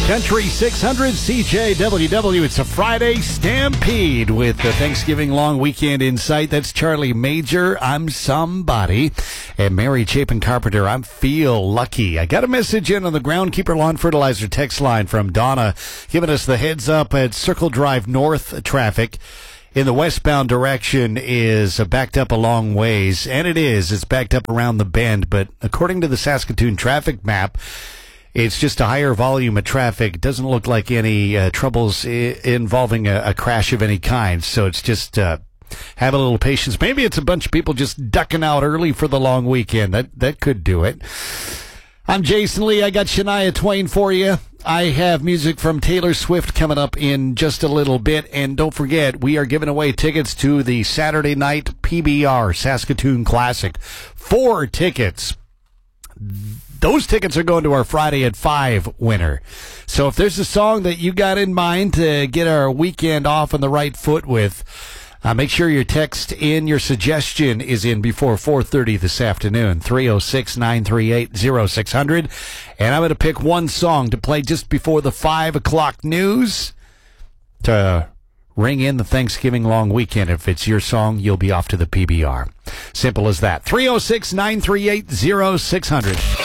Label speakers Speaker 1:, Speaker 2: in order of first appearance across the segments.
Speaker 1: Country 600 CJWW. It's a Friday Stampede with the Thanksgiving long weekend in sight. That's Charlie Major, I'm Somebody, and Mary Chapin Carpenter, I'm Feel Lucky. I got a message in on the Groundkeeper Lawn Fertilizer text line from Donna giving us the heads up at Circle Drive North traffic in the westbound direction is backed up a long ways, and it's backed up around the bend, but according to the Saskatoon traffic map, it's just a higher volume of traffic. It doesn't look like any troubles involving a crash of any kind. So it's just have a little patience. Maybe it's a bunch of people just ducking out early for the long weekend. That could do it. I'm Jason Lee. I got Shania Twain for you. I have music from Taylor Swift coming up in just a little bit. And don't forget, we are giving away tickets to the Saturday night PBR Saskatoon Classic. 4 tickets. Those tickets are going to our Friday at 5 winner. So if there's a song that you got in mind to get our weekend off on the right foot with, make sure your text in, your suggestion is in before 4:30 this afternoon, 306-938-0600. And I'm going to pick one song to play just before the 5 o'clock news to ring in the Thanksgiving long weekend. If it's your song, you'll be off to the PBR. Simple as that. 306-938-0600.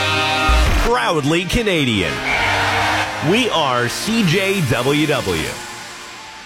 Speaker 2: Proudly Canadian. We are CJWW.